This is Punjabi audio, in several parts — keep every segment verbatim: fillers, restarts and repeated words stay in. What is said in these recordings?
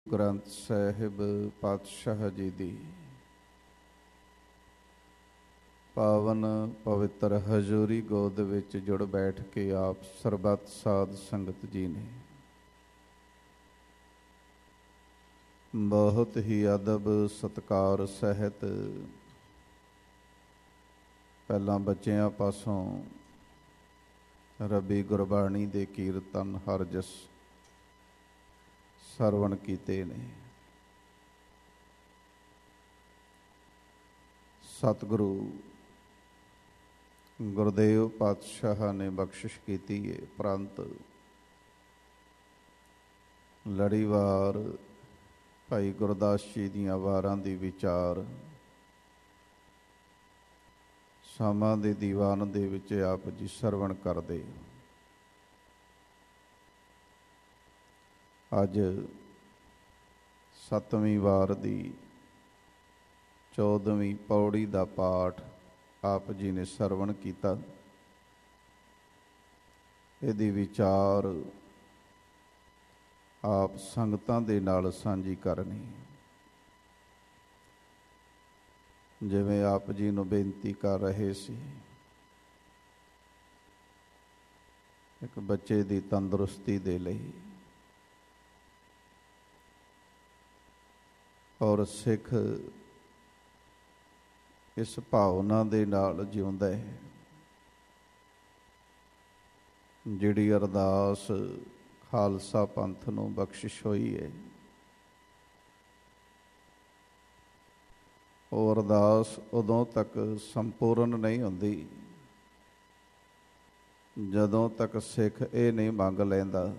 ਗ੍ਰੰਥ ਸਾਹਿਬ ਪਾਤਸ਼ਾਹ ਜੀ ਦੀ ਪਾਵਨ ਪਵਿੱਤਰ ਹਜ਼ੂਰੀ ਗੋਦ ਵਿੱਚ ਜੁੜ ਬੈਠ ਕੇ ਆਪ ਸਰਬੱਤ ਸਾਧ ਸੰਗਤ ਜੀ ਨੇ ਬਹੁਤ ਹੀ ਅਦਬ ਸਤਿਕਾਰ ਸਹਿਤ ਪਹਿਲਾਂ ਬੱਚਿਆਂ ਪਾਸੋਂ ਰੱਬੀ ਗੁਰਬਾਣੀ ਦੇ ਕੀਰਤਨ ਹਰ ਜਸ ਸਰਵਣ ਕੀਤੇ ਨੇ। ਸਤਿਗੁਰੂ ਗੁਰਦੇਵ ਪਾਤਸ਼ਾਹ ਨੇ ਬਖਸ਼ਿਸ਼ ਕੀਤੀ ਹੈ, ਪ੍ਰੰਤ ਲੜੀਵਾਰ ਭਾਈ ਗੁਰਦਾਸ ਜੀ ਦੀਆਂ ਵਾਰਾਂ ਦੀ ਵਿਚਾਰ ਸਾਮਾਂ ਦੇ ਦੀਵਾਨ ਦੇ ਵਿੱਚ ਆਪ ਜੀ ਸਰਵਣ ਕਰਦੇ। ਅੱਜ ਸੱਤਵੀਂ ਵਾਰ ਦੀ ਚੌਦਵੀਂ ਪੌੜੀ ਦਾ ਪਾਠ ਆਪ ਜੀ ਨੇ ਸਰਵਣ ਕੀਤਾ। ਇਹਦੀ ਵਿਚਾਰ ਆਪ ਸੰਗਤਾਂ ਦੇ ਨਾਲ ਸਾਂਝੀ ਕਰਨੀ। ਜਿਵੇਂ ਆਪ ਜੀ ਨੂੰ ਬੇਨਤੀ ਕਰ ਰਹੇ ਸੀ, ਇੱਕ ਬੱਚੇ ਦੀ ਤੰਦਰੁਸਤੀ ਦੇ ਲਈ ਔਰ ਸਿੱਖ ਇਸ ਭਾਵਨਾ ਦੇ ਨਾਲ ਜਿਉਂਦਾ ਹੈ। ਜਿਹੜੀ ਅਰਦਾਸ ਖਾਲਸਾ ਪੰਥ ਨੂੰ ਬਖਸ਼ਿਸ਼ ਹੋਈ ਹੈ, ਉਹ ਅਰਦਾਸ ਉਦੋਂ ਤੱਕ ਸੰਪੂਰਨ ਨਹੀਂ ਹੁੰਦੀ ਜਦੋਂ ਤੱਕ ਸਿੱਖ ਇਹ ਨਹੀਂ ਮੰਗ ਲੈਂਦਾ,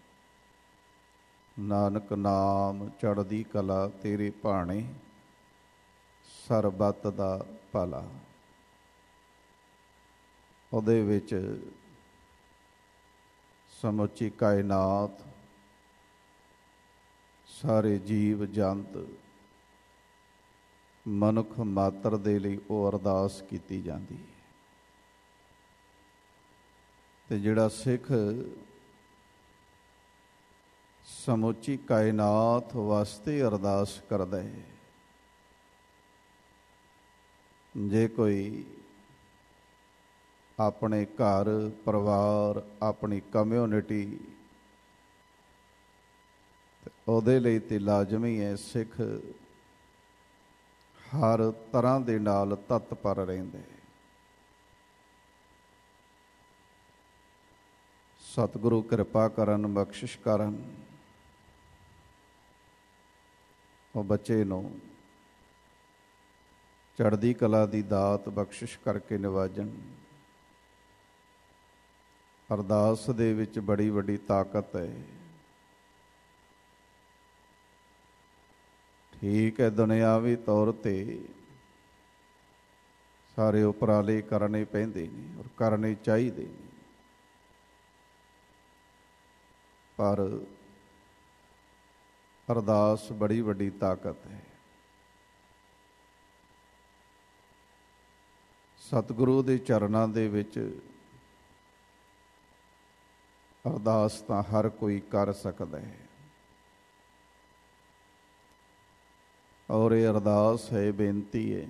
ਨਾਨਕ ਨਾਮ ਚੜ੍ਹਦੀ ਕਲਾ ਤੇਰੇ ਭਾਣੇ ਸਰਬੱਤ ਦਾ ਭਲਾ। ਉਹਦੇ ਵਿੱਚ ਸਮੁੱਚੀ ਕਾਇਨਾਤ, ਸਾਰੇ ਜੀਵ ਜੰਤ, ਮਨੁੱਖ ਮਾਤਰ ਦੇ ਲਈ ਉਹ ਅਰਦਾਸ ਕੀਤੀ ਜਾਂਦੀ ਹੈ। ਤੇ ਜਿਹੜਾ ਸਿੱਖ ਸਮੁੱਚੀ ਕਾਇਨਾਤ ਵਾਸਤੇ ਅਰਦਾਸ ਕਰਦਾ ਹੈ, ਜੇ ਕੋਈ ਆਪਣੇ ਘਰ ਪਰਿਵਾਰ, ਆਪਣੀ ਕਮਿਊਨਿਟੀ, ਉਹਦੇ ਲਈ ਤੇ ਲਾਜ਼ਮੀ ਹੈ ਸਿੱਖ ਹਰ ਤਰ੍ਹਾਂ ਦੇ ਨਾਲ ਤਤਪਰ ਰਹਿੰਦੇ। ਸਤਿਗੁਰੂ ਕਿਰਪਾ ਕਰਨ, ਬਖਸ਼ਿਸ਼ ਕਰਨ, ਉਹ ਬੱਚੇ ਨੂੰ ਚੜ੍ਹਦੀ ਕਲਾ ਦੀ ਦਾਤ ਬਖਸ਼ਿਸ਼ ਕਰਕੇ ਨਿਵਾਜਣ। ਅਰਦਾਸ ਦੇ ਵਿੱਚ ਬੜੀ ਵੱਡੀ ਤਾਕਤ ਹੈ। ਠੀਕ ਹੈ, ਦੁਨਿਆਵੀ ਤੌਰ ਤੇ ਸਾਰੇ ਉਪਰਾਲੇ ਕਰਨੇ ਪੈਂਦੇ ਨੇ ਔਰ ਕਰਨੇ ਚਾਹੀਦੇ ਨੇ, ਪਰ ਅਰਦਾਸ ਬੜੀ ਵੱਡੀ ਤਾਕਤ ਹੈ। ਸਤਿਗੁਰੂ ਦੇ ਚਰਨਾਂ ਦੇ ਵਿੱਚ ਅਰਦਾਸ ਤਾਂ ਹਰ ਕੋਈ ਕਰ ਸਕਦਾ ਹੈ, ਔਰ ਇਹ ਅਰਦਾਸ ਹੈ, ਬੇਨਤੀ ਹੈ,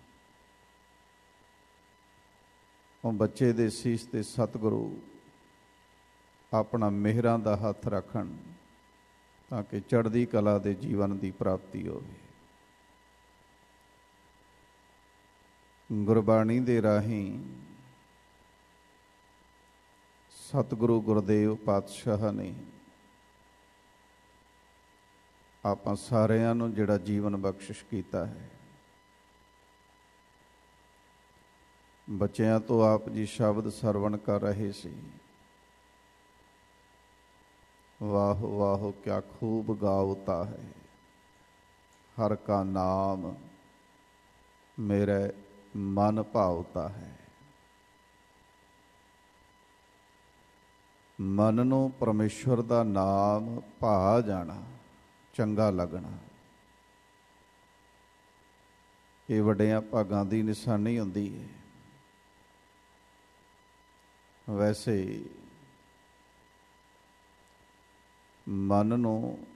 ਉਹ ਬੱਚੇ ਦੇ ਸੀਸ ਤੇ ਸਤਿਗੁਰੂ ਆਪਣਾ ਮਿਹਰਾਂ ਦਾ ਹੱਥ ਰੱਖਣ ਤਾਂ ਕਿ ਚੜ੍ਹਦੀ ਕਲਾ ਦੇ ਜੀਵਨ ਦੀ ਪ੍ਰਾਪਤੀ ਹੋਵੇ। ਗੁਰਬਾਣੀ ਦੇ ਰਾਹੀਂ ਸਤਿਗੁਰੂ ਗੁਰਦੇਵ ਪਾਤਸ਼ਾਹ ਨੇ ਆਪਾਂ ਸਾਰਿਆਂ ਨੂੰ ਜਿਹੜਾ ਜੀਵਨ ਬਖਸ਼ਿਸ਼ ਕੀਤਾ ਹੈ। ਬੱਚਿਆਂ ਤੋਂ ਆਪ ਜੀ ਸ਼ਬਦ ਸਰਵਣ ਕਰ ਰਹੇ ਸੀ, ਵਾਹ ਵਾਹ ਕਿਆ ਖੂਬ ਗਾਵਤਾ ਹੈ, ਹਰ ਕਾ ਨਾਮ ਮੇਰੇ ਮਨ ਭਾਵਤਾ ਹੈ। ਮਨ ਨੂੰ ਪਰਮੇਸ਼ਵਰ ਦਾ ਨਾਮ ਭਾ ਜਾਣਾ, ਚੰਗਾ ਲੱਗਣਾ, ਇਹ ਵੱਡਿਆਂ ਭਾਗਾਂ ਦੀ ਨਿਸ਼ਾਨੀ ਹੁੰਦੀ ਹੈ। ਵੈਸੇ ਮਨ ਨੂੰ